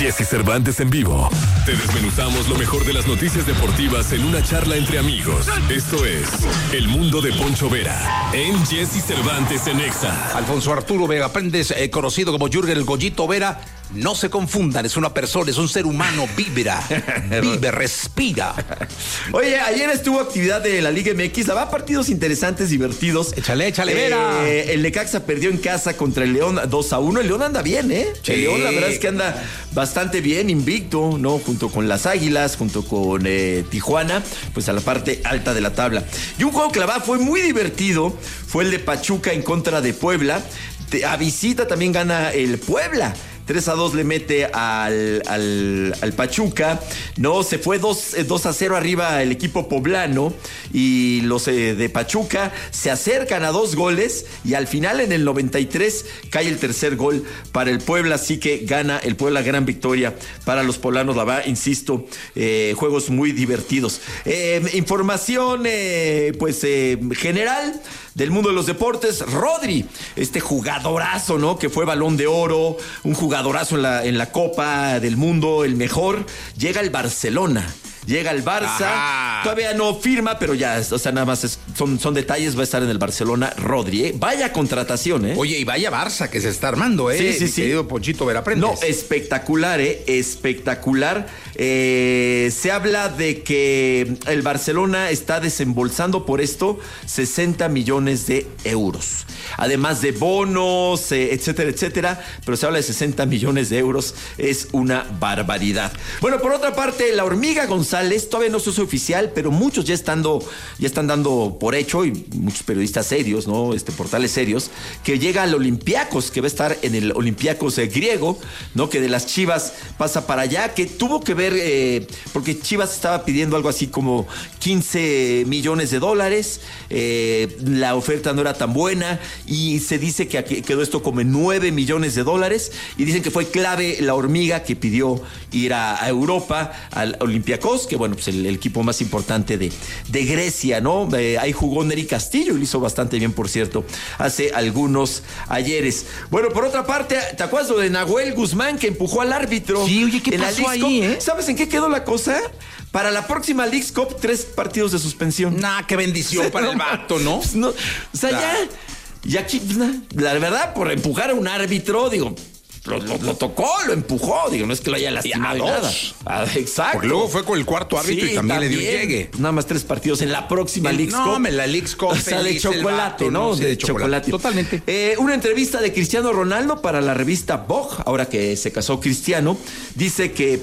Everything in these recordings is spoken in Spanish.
Jesse Cervantes en vivo. Te desmenuzamos lo mejor de las noticias deportivas en una charla entre amigos. Esto es El Mundo de Poncho Vera en Jesse Cervantes en Exa. Alfonso Arturo Vega Prendes, conocido como Jürgen el Goyito Vera. No se confundan, es una persona, es un ser humano, vibra, vive, respira. Oye, ayer estuvo actividad de la Liga MX, la va a partidos interesantes, divertidos. Échale, Vera. El Necaxa perdió en casa contra el León 2-1. El León anda bien, ¿eh? Sí. El León, la verdad es que anda bastante bien, invicto, ¿no? Junto con las Águilas, junto con Tijuana, pues a la parte alta de la tabla. Y un juego que la verdad fue muy divertido, fue el de Pachuca en contra de Puebla. A visita también gana el Puebla. 3-2 le mete al Pachuca, ¿no? Se fue 2-0 arriba el equipo poblano y los de Pachuca se acercan a 2 goles y al final en el 93 cae el tercer gol para el Puebla, así que gana el Puebla, gran victoria para los poblanos, la verdad, insisto, juegos muy divertidos. Información, general del mundo de los deportes. Rodri, este jugadorazo, ¿no? Que fue Balón de Oro, un jugadorazo en la Copa del Mundo, el mejor, llega al Barcelona. Llega al Barça, Ajá. Todavía no firma, pero ya, o sea, nada más son detalles, va a estar en el Barcelona Rodri, ¿eh? Vaya contratación, ¿eh? Oye, y vaya Barça que se está armando, ¿eh? Sí. Querido Ponchito Vera Prendes. No, espectacular, espectacular. Se habla de que el Barcelona está desembolsando por esto 60 millones de euros. Además de bonos, etcétera, etcétera. Pero se habla de 60 millones de euros. Es una barbaridad. Bueno, por otra parte, la Hormiga González, todavía no es oficial, pero muchos ya están dando por hecho, y muchos periodistas serios, ¿no? Portales serios, que llega al Olympiacos, que va a estar en el Olympiacos griego, ¿no? Que de las Chivas pasa para allá, que tuvo que ver, porque Chivas estaba pidiendo algo así como 15 millones de dólares, la oferta no era tan buena, y se dice que quedó esto como en 9 millones de dólares, y dicen que fue clave la Hormiga que pidió ir a Europa, al Olympiacos, que bueno, pues el equipo más importante de Grecia, ¿no? Ahí jugó Neri Castillo y lo hizo bastante bien, por cierto, hace algunos ayeres. Bueno, por otra parte, ¿te acuerdas lo de Nahuel Guzmán que empujó al árbitro? Sí, oye, ¿qué en la pasó Leagues ahí, Cup? ¿Sabes en qué quedó la cosa? Para la próxima Leagues Cup, 3 partidos de suspensión. Nah, qué bendición para el vato, ¿no? Pues no, o sea, ya aquí, pues, la verdad, por empujar a un árbitro, digo, lo tocó, lo empujó, digo, no es que lo haya lastimado ni nada. Exacto. Porque luego fue con el cuarto árbitro y también le dio llegue. Nada más 3 partidos en la próxima Leagues Cup. No, en la Leagues Cup. O sea, de chocolate, ¿no? Sí, de chocolate. Totalmente. Una entrevista de Cristiano Ronaldo para la revista Vogue, ahora que se casó Cristiano, dice que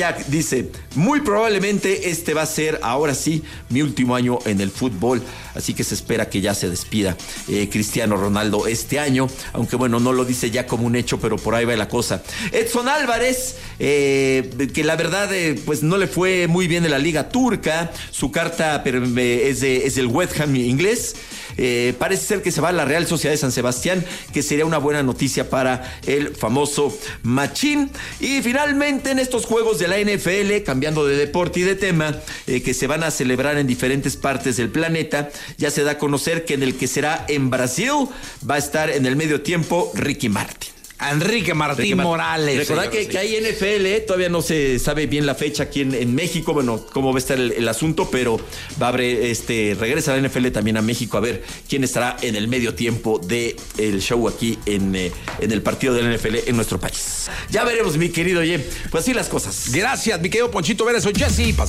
muy probablemente este va a ser, ahora sí, mi último año en el fútbol. Así que se espera que ya se despida Cristiano Ronaldo este año, aunque bueno, no lo dice ya como un hecho, pero por ahí va la cosa. Edson Álvarez, que la verdad pues no le fue muy bien en la liga turca, su carta es del West Ham inglés, parece ser que se va a la Real Sociedad de San Sebastián, que sería una buena noticia para el famoso Machín. Y finalmente en estos juegos de la NFL, cambiando de deporte y de tema, que se van a celebrar en diferentes partes del planeta, ya se da a conocer que en el que será en Brasil va a estar en el medio tiempo Ricky Martin. Enrique Martín Morales. Recordad que hay NFL, todavía no se sabe bien la fecha aquí en México, bueno, cómo va a estar el asunto, pero va a haber, regresa la NFL también a México a ver quién estará en el medio tiempo del show aquí en el partido de la NFL en nuestro país. Ya veremos, mi querido Ye. Pues así las cosas. Gracias, mi querido Ponchito Vera, soy Jesse.